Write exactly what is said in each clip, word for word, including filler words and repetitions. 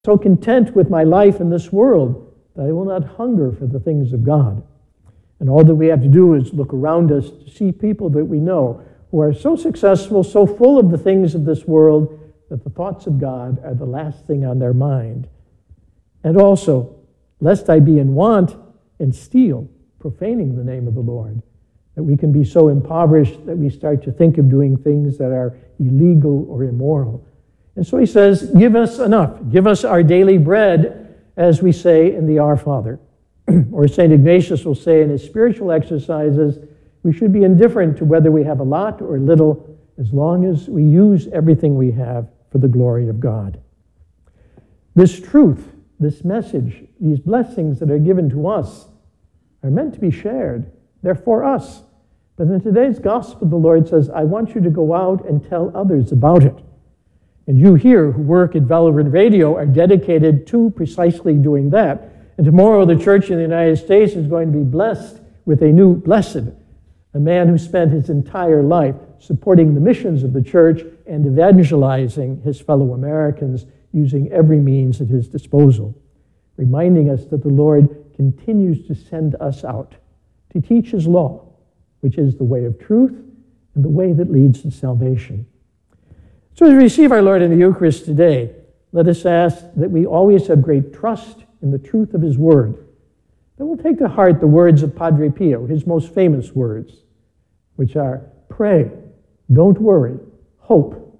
so content with my life in this world that I will not hunger for the things of God. And all that we have to do is look around us to see people that we know who are so successful, so full of the things of this world, that the thoughts of God are the last thing on their mind. And also, lest I be in want and steal, profaning the name of the Lord, that we can be so impoverished that we start to think of doing things that are illegal or immoral. And so he says, give us enough. Give us our daily bread, as we say in the Our Father. Or Saint Ignatius will say in his spiritual exercises, we should be indifferent to whether we have a lot or little, as long as we use everything we have for the glory of God. This truth, this message, these blessings that are given to us are meant to be shared. They're for us. But in today's gospel, the Lord says, I want you to go out and tell others about it. And you here who work at Velvet Radio are dedicated to precisely doing that. And tomorrow the church in the United States is going to be blessed with a new blessed, a man who spent his entire life supporting the missions of the church and evangelizing his fellow Americans using every means at his disposal, reminding us that the Lord continues to send us out to teach his law, which is the way of truth and the way that leads to salvation. So as we receive our Lord in the Eucharist today, let us ask that we always have great trust in the truth of his word, that we'll take to heart the words of Padre Pio, his most famous words, which are, pray, don't worry, hope.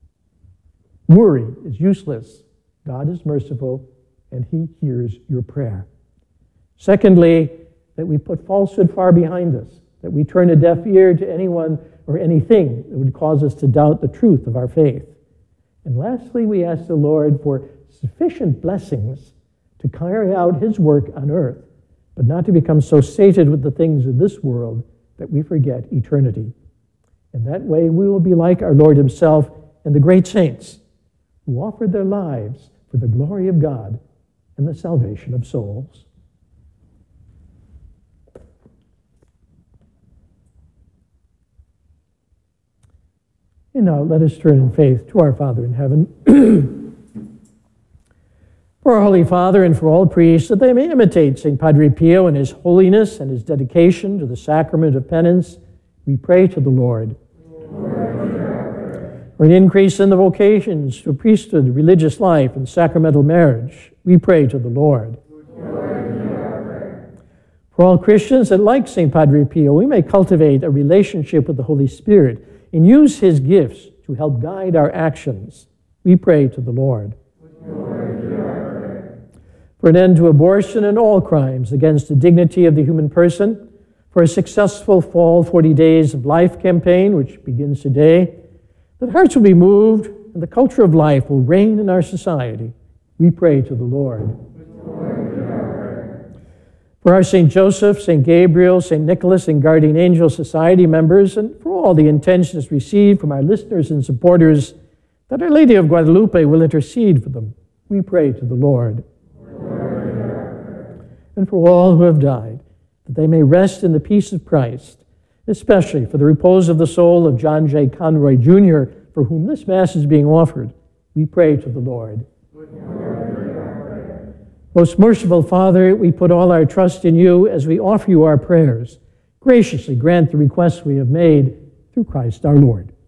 Worry is useless. God is merciful, and he hears your prayer. Secondly, that we put falsehood far behind us, that we turn a deaf ear to anyone or anything that would cause us to doubt the truth of our faith. And lastly, we ask the Lord for sufficient blessings to carry out his work on earth, but not to become so sated with the things of this world that we forget eternity. In that way, we will be like our Lord himself and the great saints who offered their lives for the glory of God and the salvation of souls. And now let us turn in faith to our Father in heaven. For our Holy Father and for all priests, that they may imitate Saint Padre Pio in his holiness and his dedication to the sacrament of penance, we pray to the Lord. Lord, for an increase in the vocations to priesthood, religious life, and sacramental marriage, we pray to the Lord. Lord, for all Christians that, like Saint Padre Pio, we may cultivate a relationship with the Holy Spirit and use his gifts to help guide our actions, we pray to the Lord. Lord, for an end to abortion and all crimes against the dignity of the human person, for a successful Fall forty Days of Life campaign, which begins today, that hearts will be moved and the culture of life will reign in our society, we pray to the Lord. Lord, for our Saint Joseph, Saint Gabriel, Saint Nicholas, and Guardian Angel Society members, and for all the intentions received from our listeners and supporters, that Our Lady of Guadalupe will intercede for them, we pray to the Lord. And for all who have died, that they may rest in the peace of Christ, especially for the repose of the soul of John J. Conroy, Junior, for whom this Mass is being offered, we pray to the Lord. Most merciful Father, we put all our trust in you as we offer you our prayers. Graciously grant the requests we have made through Christ our Lord.